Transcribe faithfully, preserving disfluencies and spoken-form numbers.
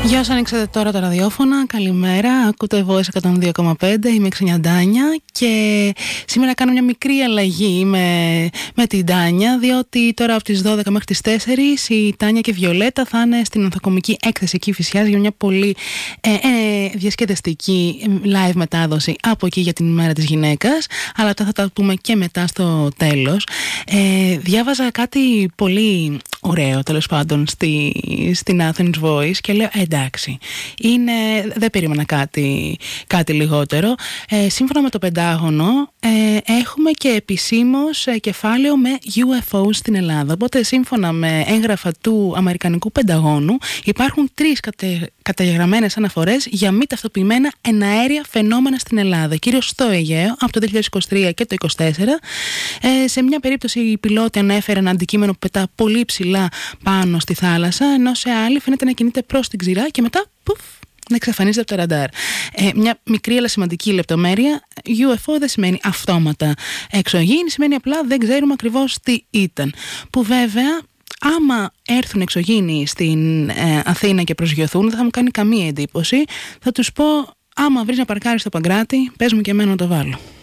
Για όσοι ανοίξατε τώρα τα ραδιόφωνα, καλημέρα. Ακούτε Voice εκατόν δύο κόμμα πέντε. Είμαι η Ξενιά Ντάνια και σήμερα κάνω μια μικρή αλλαγή με, με την Τάνια, διότι τώρα από τις δώδεκα μέχρι τις τέσσερις η Τάνια και η Βιολέτα θα είναι στην ανθοκομική έκθεση Κηφισιάς για μια πολύ ε, ε, διασκεδαστική live μετάδοση από εκεί για την ημέρα της γυναίκας. Αλλά αυτά θα τα πούμε και μετά στο τέλος. Ε, διάβαζα κάτι πολύ ωραίο τέλος πάντων στη, στην Athens Voice και λέω εντάξει, είναι, δεν περίμενα κάτι, κάτι λιγότερο. Ε, σύμφωνα με το Πεντάγωνο ε, έχουμε και επισήμως ε, κεφάλαιο με γιου εφ ο στην Ελλάδα. Οπότε σύμφωνα με έγγραφα του Αμερικανικού Πενταγώνου υπάρχουν τρεις κατε, καταγεγραμμένες αναφορές για μη ταυτοποιημένα εναέρια φαινόμενα στην Ελλάδα, κυρίως στο Αιγαίο από το δύο χιλιάδες είκοσι τρία και το είκοσι τέσσερα. Ε, σε μια περίπτωση οι πιλότοι ανέφερε ένα αντικείμενο που πετά πολύ ψηλά πάνω στη θάλασσα, ενώ σε άλλη φαίνεται να κινείται προς την ξηρά και μετά πουφ, να εξαφανίζεται από το ραντάρ. Ε, μια μικρή αλλά σημαντική λεπτομέρεια. γιου εφ ο δεν σημαίνει αυτόματα εξωγήινη, σημαίνει απλά δεν ξέρουμε ακριβώς τι ήταν. Που βέβαια, άμα έρθουν εξωγήινοι στην ε, Αθήνα και προσγειωθούν, δεν θα μου κάνει καμία εντύπωση. Θα τους πω, άμα βρεις να παρκάρεις στο Παγκράτη, πες μου και εμένα να το βάλω.